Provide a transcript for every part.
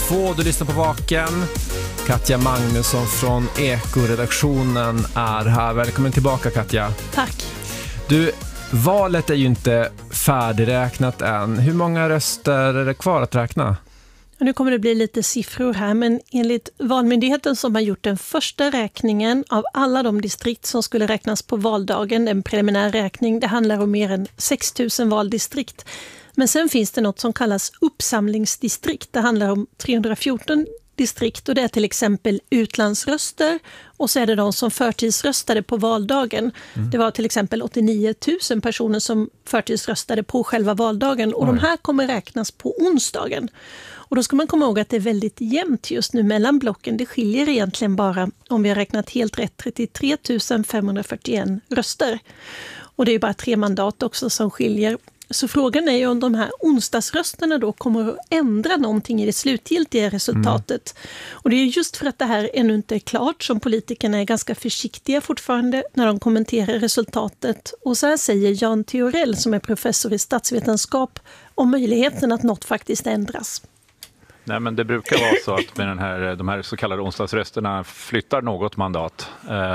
2, du lyssnar på Vaken. Katja Magnusson från Eko-redaktionen är här. Välkommen tillbaka, Katja. Tack. Du, valet är ju inte färdigräknat än. Hur många röster är det kvar att räkna? Nu kommer det bli lite siffror här, men enligt Valmyndigheten som har gjort den första räkningen av alla de distrikt som skulle räknas på valdagen, en preliminär räkning, det handlar om mer än 6 000 valdistrikt. Men sen finns det något som kallas uppsamlingsdistrikt. Det handlar om 314 distrikt och det är till exempel utlandsröster och så är det de som förtidsröstade på valdagen. Det var till exempel 89 000 personer som förtidsröstade på själva valdagen och de här kommer räknas på onsdagen. Och då ska man komma ihåg att det är väldigt jämnt just nu mellan blocken. Det skiljer egentligen bara, om vi har räknat helt rätt, 33 541 röster. Och det är bara 3 mandat också som skiljer. Så frågan är ju om de här onsdagsrösterna då kommer att ändra någonting i det slutgiltiga resultatet. Och det är just för att det här ännu inte är klart som politikerna är ganska försiktiga fortfarande när de kommenterar resultatet. Och så här säger Jan Theorell som är professor i statsvetenskap om möjligheten att något faktiskt ändras. Nej, men det brukar vara så att med de här så kallade onsdagsrösterna flyttar något mandat.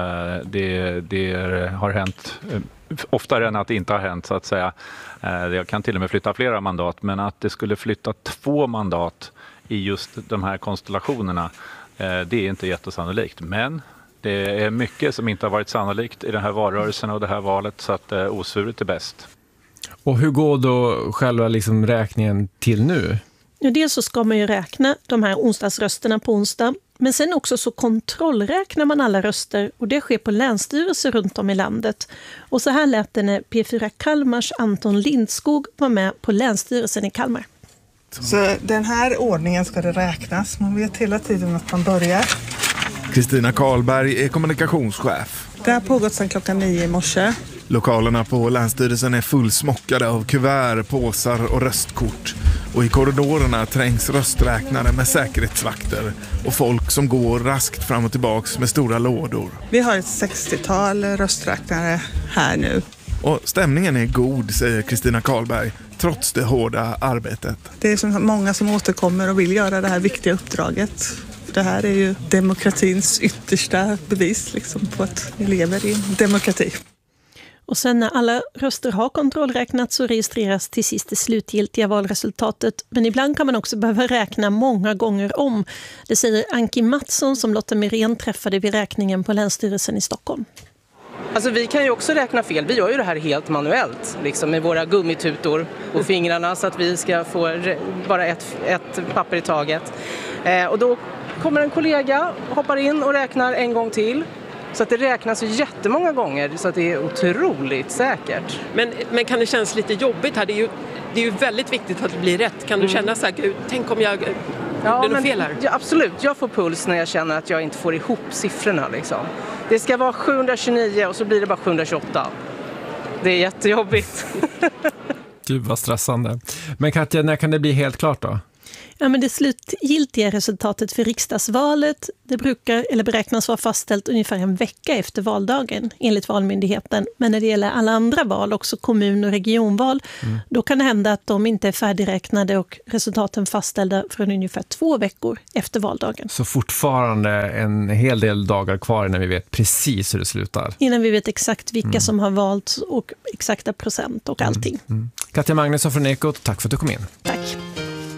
Det har hänt oftare än att det inte har hänt, så att säga. Jag kan till och med flytta flera mandat, men att det skulle flytta 2 mandat i just de här konstellationerna, det är inte jättesannolikt. Men det är mycket som inte har varit sannolikt i den här valrörelsen och det här valet, så att osvuret är bäst. Och hur går då själva räkningen till nu? Ja, dels så ska man ju räkna de här onsdagsrösterna på onsdag. Men sen också så kontrollräknar man alla röster och det sker på länsstyrelser runt om i landet. Och så här lät det när P4 Kalmars Anton Lindskog var med på länsstyrelsen i Kalmar. Så den här ordningen ska det räknas. Man vet hela tiden att man börjar. Kristina Karlberg är kommunikationschef. Det har pågått sedan klockan 9 i morse. Lokalerna på länsstyrelsen är fullsmockade av kuvert, påsar och röstkort. Och i korridorerna trängs rösträknare med säkerhetsvakter och folk som går raskt fram och tillbaks med stora lådor. Vi har ett 60-tal rösträknare här nu. Och stämningen är god, säger Kristina Karlberg, trots det hårda arbetet. Det är så många som återkommer och vill göra det här viktiga uppdraget. Det här är ju demokratins yttersta bevis på att vi lever i en demokrati. Och sen när alla röster har kontrollräknats så registreras till sist det slutgiltiga valresultatet. Men ibland kan man också behöva räkna många gånger om. Det säger Anki Mattsson som Lotta Mirén träffade vid räkningen på Länsstyrelsen i Stockholm. Alltså vi kan ju också räkna fel. Vi gör ju det här helt manuellt med våra gummitutor på fingrarna så att vi ska få bara ett papper i taget. Och då kommer en kollega, hoppar in och räknar en gång till. Så att det räknas ju jättemånga gånger så att det är otroligt säkert. Men kan det kännas lite jobbigt här? Det är ju väldigt viktigt att det blir rätt. Kan du känna så här, tänk om jag gjorde något fel här? Ja, absolut, jag får puls när jag känner att jag inte får ihop siffrorna. Det ska vara 729 och så blir det bara 728. Det är jättejobbigt. Gud vad stressande. Men Katja, när kan det bli helt klart då? Ja, men det slutgiltiga resultatet för riksdagsvalet det beräknas vara fastställt ungefär en vecka efter valdagen enligt Valmyndigheten. Men när det gäller alla andra val, också kommun- och regionval, då kan det hända att de inte är färdigräknade och resultaten fastställda från ungefär 2 veckor efter valdagen. Så fortfarande en hel del dagar kvar innan vi vet precis hur det slutar? Innan vi vet exakt vilka som har valt och exakta procent och allting. Katja Magnusson från Ekot, tack för att du kom in. Tack.